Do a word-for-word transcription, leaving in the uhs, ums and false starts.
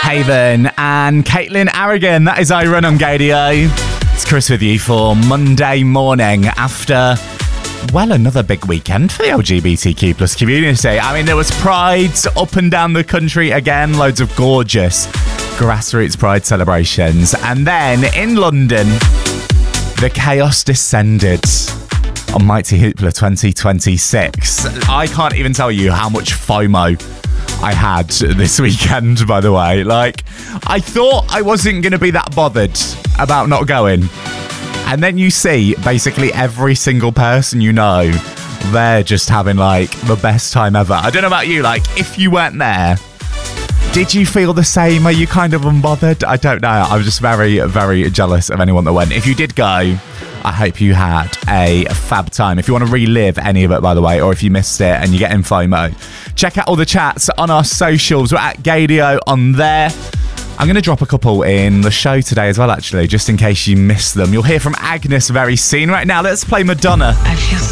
Haven and Caitlin Arrogant. That is I Run on Gadio. It's Chris with you for Monday morning after, well, another big weekend for the L G B T Q plus community. I mean, there was prides up and down the country again, loads of gorgeous grassroots pride celebrations. And then in London, the chaos descended on Mighty Hoopla twenty twenty-six. I can't even tell you how much FOMO I had this weekend, by the way. Like, I thought I wasn't going to be that bothered about not going. And then you see basically every single person you know, they're just having, like, the best time ever. I don't know about you, like, if you weren't there, did you feel the same? Are you kind of unbothered? I don't know. I was just very, very jealous of anyone that went. If you did go, I hope you had a fab time. If you want to relive any of it, by the way, or if you missed it and you get in FOMO, check out all the chats on our socials. We're at Gadio on there. I'm going to drop a couple in the show today as well, actually, just in case you missed them. You'll hear from Agnes very soon. Right now, let's play Madonna. I feel